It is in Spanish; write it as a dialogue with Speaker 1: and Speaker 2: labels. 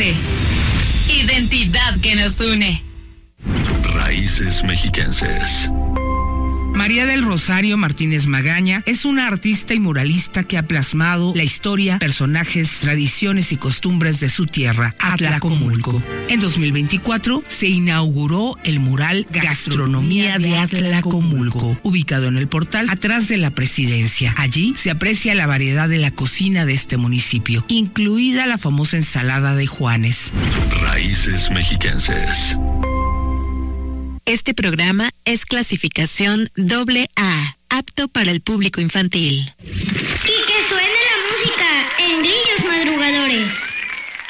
Speaker 1: gente. Identidad que nos une.
Speaker 2: Raíces mexiquenses.
Speaker 3: María del Rosario Martínez Magaña es una artista y muralista que ha plasmado la historia, personajes, tradiciones y costumbres de su tierra, Atlacomulco. En 2024 se inauguró el mural Gastronomía de Atlacomulco, ubicado en el portal atrás de la presidencia. Allí se aprecia la variedad de la cocina de este municipio, incluida la famosa ensalada de Juanes.
Speaker 2: Raíces mexiquenses.
Speaker 4: Este programa es clasificación AA, apto para el público infantil.
Speaker 5: Y que suene la música en Grillos Madrugadores.